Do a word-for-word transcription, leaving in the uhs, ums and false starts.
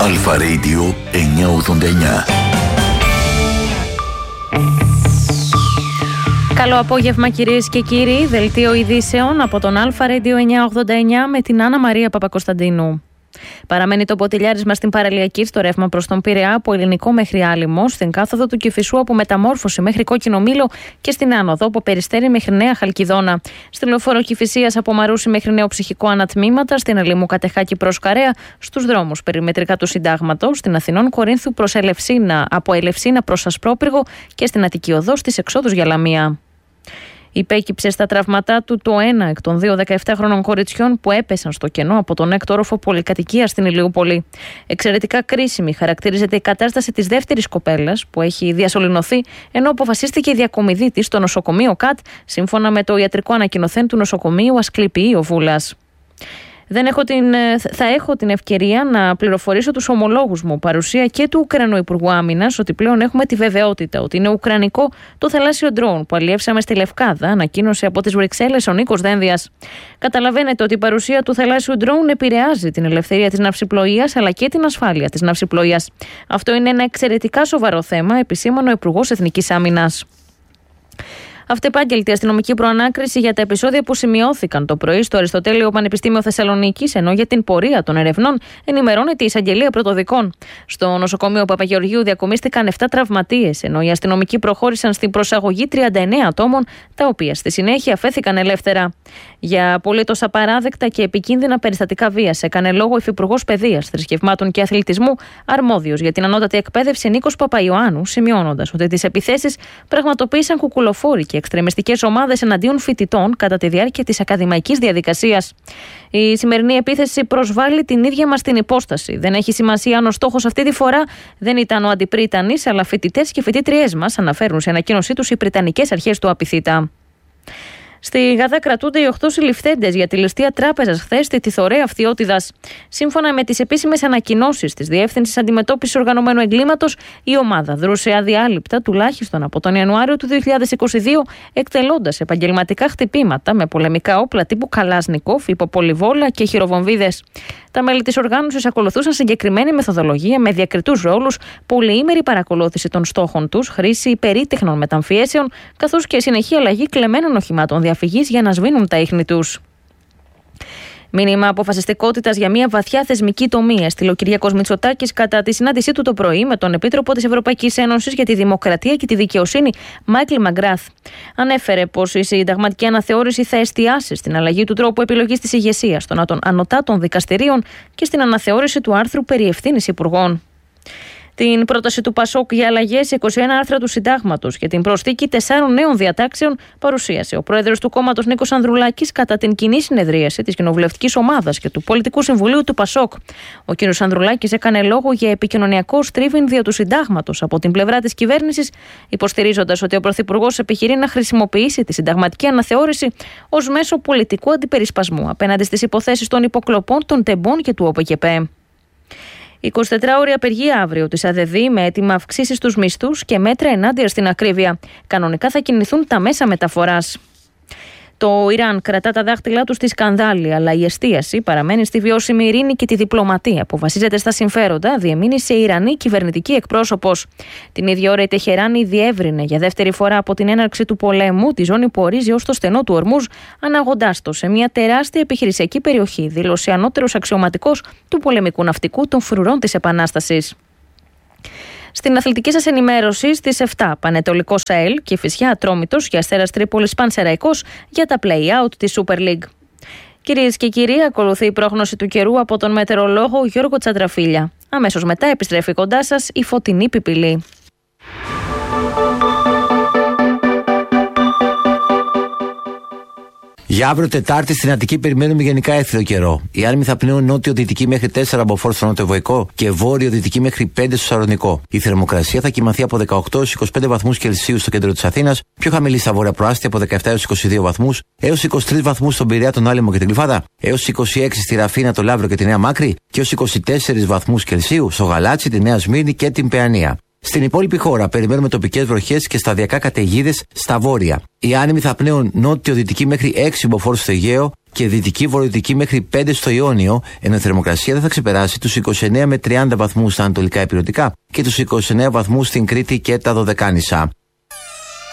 Αλφα Radio εννιακόσια ογδόντα εννιά. Καλό απόγευμα κυρίες και κύριοι, δελτίο ειδήσεων από τον Αλφα Radio εννιακόσια ογδόντα εννιά με την Άννα Μαρία Παπακοσταντίνου. Παραμένει το ποτηλιάρισμα στην παραλιακή στο ρεύμα προς τον Πειραιά από Ελληνικό μέχρι Άλυμο, στην κάθοδο του Κηφισού από Μεταμόρφωση μέχρι Κόκκινο Μήλο και στην άνοδο από Περιστέρι μέχρι Νέα Χαλκιδόνα. Στη λεωφόρο Κηφισίας από Μαρούσι μέχρι Νέο Ψυχικό ανατμήματα, στην Ελίμου Κατεχάκη προς Καρέα, στους δρόμους περιμετρικά του Συντάγματος, στην Αθηνών Κορίνθου προς Ελευσίνα, από Ελευσίνα προς Ασπρόπυργο και στην Αττική Οδό στις εξόδους για Λαμία. Υπέκυψε στα τραύματά του το ένα εκ των δύο δεκαεπτάχρονων κοριτσιών που έπεσαν στο κενό από τον έκτο όροφο πολυκατοικίας στην Ηλιούπολη. Εξαιρετικά κρίσιμη χαρακτηρίζεται η κατάσταση της δεύτερης κοπέλας που έχει διασωληνωθεί, ενώ αποφασίστηκε η διακομιδή της στο νοσοκομείο ΚΑΤ, σύμφωνα με το ιατρικό ανακοινωθέν του νοσοκομείου Ασκληπιή ο Βούλας. Δεν έχω την, θα έχω την ευκαιρία να πληροφορήσω τους ομολόγους μου, παρουσία και του Ουκρανού Υπουργού Άμυνας, ότι πλέον έχουμε τη βεβαιότητα ότι είναι ουκρανικό το θαλάσσιο ντρόουν που αλλιεύσαμε στη Λευκάδα, ανακοίνωσε από τις Βρυξέλλες ο Νίκος Δένδιας. Καταλαβαίνετε ότι η παρουσία του θαλάσσιου ντρόουν επηρεάζει την ελευθερία της ναυσιπλοείας αλλά και την ασφάλεια της ναυσιπλοείας. Αυτό είναι ένα εξαιρετικά σοβαρό θέμα, επισήμανε ο Υπουργός Εθνικής Άμυνας. Αυτεπάγγελτη αστυνομική προανάκριση για τα επεισόδια που σημειώθηκαν το πρωί στο Αριστοτέλειο Πανεπιστήμιο Θεσσαλονίκης, ενώ για την πορεία των ερευνών ενημερώνεται η εισαγγελία πρωτοδικών. Στο νοσοκομείο Παπαγεωργίου διακομίστηκαν επτά τραυματίες, ενώ οι αστυνομικοί προχώρησαν στην προσαγωγή τριάντα εννέα ατόμων, τα οποία στη συνέχεια αφέθηκαν ελεύθερα. Για απολύτως απαράδεκτα και επικίνδυνα περιστατικά βίας έκανε λόγο ο Υφυπουργός Παιδείας, Θρησκευμάτων και Αθλητισμού, αρμόδιος για την ανώτατη εκπαίδευση Νίκος Παπαϊωάννου, σημειώνοντας ότι τις επιθέσεις πραγματοποίησαν κουκουλοφόροι και εξτρεμιστικές ομάδες εναντίον φοιτητών κατά τη διάρκεια της ακαδημαϊκής διαδικασίας. Η σημερινή επίθεση προσβάλλει την ίδια μας την υπόσταση. Δεν έχει σημασία αν ο στόχος αυτή τη φορά δεν ήταν ο αντιπρίτανης, αλλά φοιτητές και φοιτήτριές μας, αναφέρουν σε ανακοίνωσή τους οι Πριτανικές Αρχές του Απιθύτα. Στη Γαδά κρατούνται οι οχτώ συλληφθέντες για τη ληστεία τράπεζας χθες στη Τιθωρέα Φθιώτιδας. Σύμφωνα με τις επίσημες ανακοινώσεις της Διεύθυνσης Αντιμετώπισης Οργανωμένου Εγκλήματος, η ομάδα δρούσε αδιάλειπτα τουλάχιστον από τον Ιανουάριο του δύο χιλιάδες είκοσι δύο, εκτελώντας επαγγελματικά χτυπήματα με πολεμικά όπλα τύπου Καλάσνικοφ, υποπολιβόλα και χειροβομβίδες. Τα μέλη της οργάνωσης ακολουθούσαν συγκεκριμένη μεθοδολογία με διακριτούς ρόλους, πολυήμερη παρακολούθηση των στόχων τους, χρήση υπερήτεχνων μεταμφιέσεων, καθώς και συνεχή αλλαγή κλεμμένων οχημάτων διαφυγής για να σβήνουν τα ίχνη τους. Μήνυμα αποφασιστικότητας για μια βαθιά θεσμική τομή έστειλε ο Κυριάκος Μητσοτάκης κατά τη συνάντησή του το πρωί με τον Επίτροπο της Ευρωπαϊκής Ένωσης για τη Δημοκρατία και τη Δικαιοσύνη, Μάικλ Μαγκράθ. Ανέφερε πως η συνταγματική αναθεώρηση θα εστιάσει στην αλλαγή του τρόπου επιλογής της ηγεσίας των ανωτάτων δικαστηρίων και στην αναθεώρηση του άρθρου περί ευθύνης υπουργών. Την πρόταση του Πασόκ για αλλαγές σε είκοσι ένα άρθρα του Συντάγματος και την προσθήκη τεσσάρων νέων διατάξεων παρουσίασε ο πρόεδρος του κόμματος Νίκος Ανδρουλάκης κατά την κοινή συνεδρίαση της κοινοβουλευτικής ομάδας και του Πολιτικού Συμβουλίου του Πασόκ. Ο κ. Ανδρουλάκης έκανε λόγο για επικοινωνιακό στρίβιν δια του Συντάγματος από την πλευρά της κυβέρνησης, υποστηρίζοντας ότι ο Πρωθυπουργός επιχειρεί να χρησιμοποιήσει τη συνταγματική αναθεώρηση ως μέσο πολιτικού αντιπερισπασμού απέναντι στις υποθέσεις των υποκλοπών, των τεμπών και του ΟΠΕΚΕΠΕ. εικοσιτετράωρη απεργία αύριο της ΑΔΕΔ με έτοιμα αυξήσεις στους μισθούς και μέτρα ενάντια στην ακρίβεια. Κανονικά θα κινηθούν τα μέσα μεταφοράς. Το Ιράν κρατά τα δάχτυλά του στη σκανδάλη, αλλά η εστίαση παραμένει στη βιώσιμη ειρήνη και τη διπλωματία που βασίζεται στα συμφέροντα, διεμήνυσε η Ιρανή κυβερνητική εκπρόσωπος. Την ίδια ώρα η Τεχεράνη διεύρυνε για δεύτερη φορά από την έναρξη του πολέμου τη ζώνη που ορίζει ως το στενό του Ορμούζ, αναγοντάς το σε μια τεράστια επιχειρησιακή περιοχή, δήλωσε ανώτερος αξιωματικός του πολεμικού ναυτικού των φρουρών της Επανάστασης. Στην αθλητική σας ενημέρωση στις επτά, Πανετολικός ΑΕΛ, Κηφισιά Ατρόμητος και Αστέρας Τρίπολης Πανσεραϊκός για τα play-out της Super League. Κυρίες και κύριοι, ακολουθεί η πρόγνωση του καιρού από τον μετεωρολόγο Γιώργο Τσαντραφίλια. Αμέσως μετά επιστρέφει κοντά σας η Φωτεινή Πιπηλή. Για αύριο Τετάρτη στην Αττική περιμένουμε γενικά έθριο καιρό. Οι άνεμοι θα πνέουν νότιο-δυτική μέχρι τέσσερα μποφόρ στο νότιο-βοϊκό και βόρειο-δυτική μέχρι πέντε στο Σαλονικό. Η θερμοκρασία θα κοιμαθεί από δεκαοκτώ έως είκοσι πέντε βαθμούς Κελσίου στο κέντρο της Αθήνας, πιο χαμηλή στα βόρεια προάστια από δεκαεπτά έως είκοσι δύο βαθμούς, έως είκοσι τρεις βαθμούς στον Πειραιά, τον Άλυμο και την Γλυφάδα, έως είκοσι έξι στη Ραφίνα, το Λαύρο και τη Νέα Μάκρη και έως είκοσι τέσσερις βαθμούς Κελσίου στο Γαλάτσι, τη Νέα Σμύρνη και την Παιανία. Στην υπόλοιπη χώρα περιμένουμε τοπικές βροχές και σταδιακά καταιγίδες στα βόρεια. Οι άνεμοι θα πνέουν νότιο-δυτική μέχρι έξι μποφόρ στο Αιγαίο, και δυτική-βορειοδυτική μέχρι πέντε στο Ιόνιο, ενώ η θερμοκρασία δεν θα ξεπεράσει τους είκοσι εννέα με τριάντα βαθμούς στα ανατολικά ηπειρωτικά και τους είκοσι εννέα βαθμούς στην Κρήτη και τα Δωδεκάνησα.